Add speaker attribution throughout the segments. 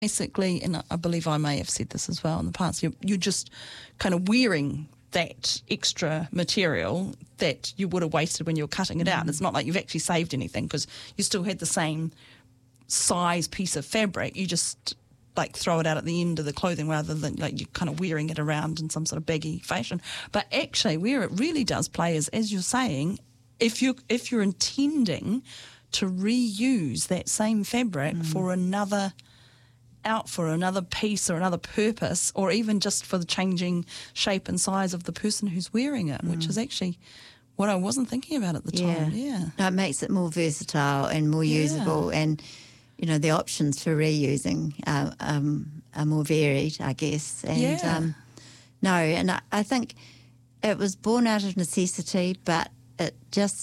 Speaker 1: basically, and I believe I may have said this as well in the past, you're just kind of wearing that extra material that you would have wasted when you were cutting it out. It's not like you've actually saved anything because you still had the same size piece of fabric. You just like throw it out at the end of the clothing rather than like you're kind of wearing it around in some sort of baggy fashion. But actually where it really does play is, as you're saying, if you're intending to reuse that same fabric for another piece or another purpose, or even just for the changing shape and size of the person who's wearing it, which is actually what I wasn't thinking about at the time. Yeah.
Speaker 2: No, it makes it more versatile and more usable, and the options for reusing are more varied, I guess. And and I think it was born out of necessity, but it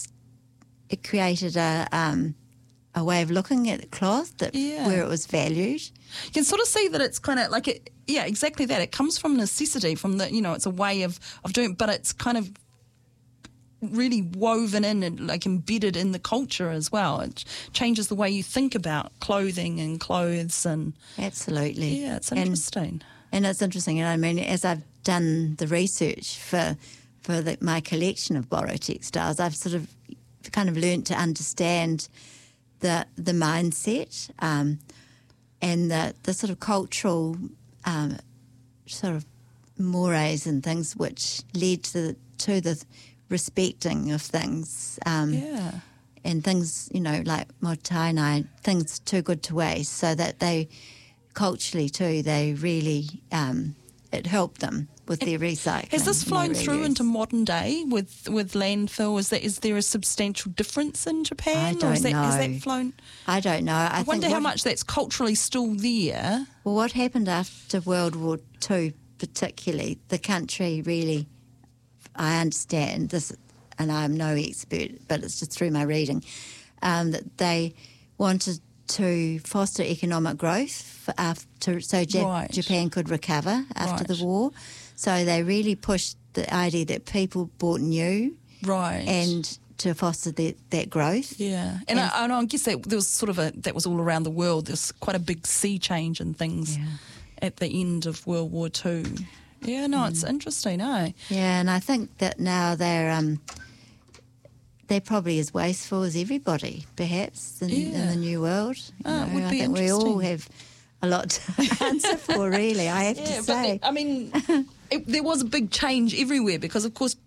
Speaker 2: created a way of looking at the cloth where it was valued.
Speaker 1: You can sort of see that it's kind of like it. Yeah, exactly that. It comes from necessity, from the it's a way of doing it, but it's kind of really woven in and like embedded in the culture as well. It changes the way you think about clothing and clothes and
Speaker 2: absolutely.
Speaker 1: Yeah, it's interesting.
Speaker 2: And it's interesting. And I mean, as I've done the research for my collection of Boro textiles, I've sort of kind of learnt to understand the mindset and the sort of cultural sort of mores and things which led to the respecting of things and things, like motainai, things too good to waste, so that they culturally too, they really it helped them with their recycling.
Speaker 1: Has this flown through into modern day with landfill? Is there a substantial difference in Japan?
Speaker 2: I don't know.
Speaker 1: Has that flown?
Speaker 2: I don't know.
Speaker 1: I wonder how much that's culturally still there.
Speaker 2: Well, what happened after World War II particularly, the country really, I understand this, and I'm no expert, but it's just through my reading, that they wanted to foster economic growth Japan could recover after the war. So they really pushed the idea that people bought new, and to foster that growth.
Speaker 1: Yeah, and I guess that there was that was all around the world. There's quite a big sea change in things at the end of World War II. Yeah, no, it's interesting, eh?
Speaker 2: Yeah, and I think that now they're probably as wasteful as everybody, perhaps, in the new world.
Speaker 1: It would be
Speaker 2: I think we all have a lot to answer for, really, I have to say.
Speaker 1: But there was a big change everywhere because, of course,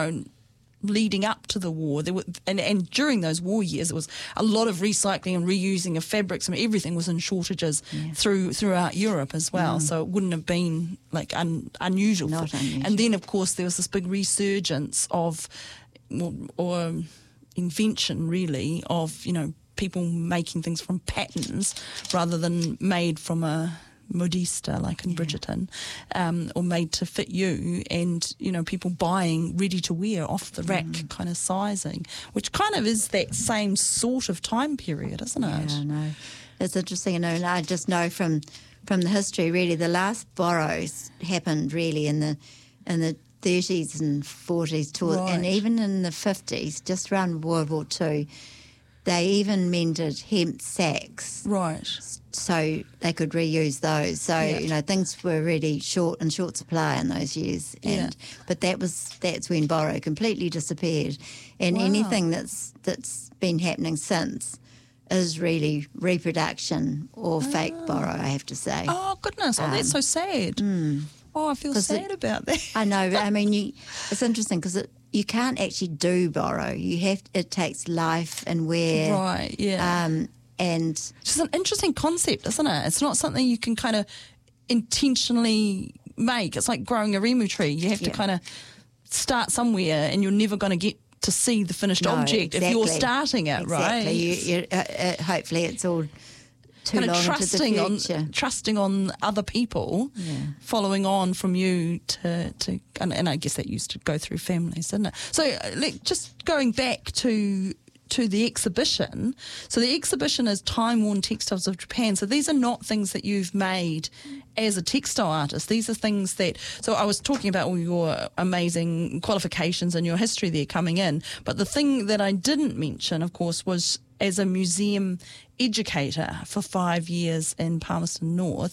Speaker 1: leading up to the war, there were, and during those war years, there was a lot of recycling and reusing of fabrics. I mean, everything was in shortages throughout Europe as well, so it wouldn't have been like unusual.
Speaker 2: Not unusual.
Speaker 1: And then, of course, there was this big resurgence of, or invention, really, of, people making things from patterns rather than made from a modista like in Bridgerton, or made to fit you, and people buying ready to wear off the rack kind of sizing, which kind of is that same sort of time period, isn't it?
Speaker 2: Yeah, I know. It's interesting, and I just know from the history, really, the last Boros happened really in the 30s and 40s and even in the 50s, just around World War II. They even mended hemp sacks.
Speaker 1: Right.
Speaker 2: So they could reuse those. So, things were really short supply in those years. But that's when Boro completely disappeared. And anything that's been happening since is really reproduction or fake Boro, I have to say.
Speaker 1: Oh, goodness. Oh, that's so sad. Oh, I feel sad about that.
Speaker 2: I know. I mean, it's interesting because you can't actually do Boro. It takes life and wear.
Speaker 1: Right, yeah.
Speaker 2: And
Speaker 1: it's just an interesting concept, isn't it? It's not something you can kind of intentionally make. It's like growing a remu tree. You have to kind of start somewhere, and you're never going to get to see the finished object if you're starting it, right?
Speaker 2: Exactly. Hopefully it's all too long into the future.
Speaker 1: Trusting on other people, following on from you to and I guess that used to go through families, didn't it? So just going back to to the exhibition. So the exhibition is Time-Worn Textiles of Japan. So these are not things that you've made as a textile artist. These are things that, so I was talking about all your amazing qualifications and your history there coming in, but the thing that I didn't mention, of course, was as a museum educator for 5 years in Palmerston North,